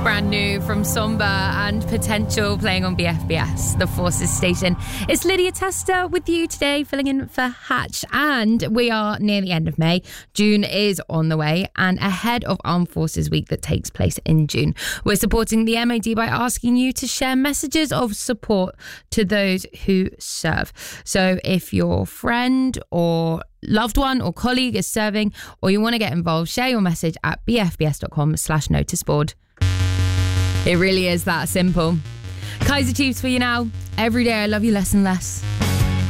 brand new from Somba and Potential playing on BFBS, the Forces station. It's Lydia Tester with you today, filling in for Hatch, and we are near the end of May. June is on the way, and ahead of Armed Forces Week that takes place in June, we're supporting the MOD by asking you to share messages of support to those who serve. So if your friend or loved one or colleague is serving, or you want to get involved, share your message at bfbs.com/noticeboard. It really is that simple. Kaiser Chiefs for you now. Every day I love you less and less.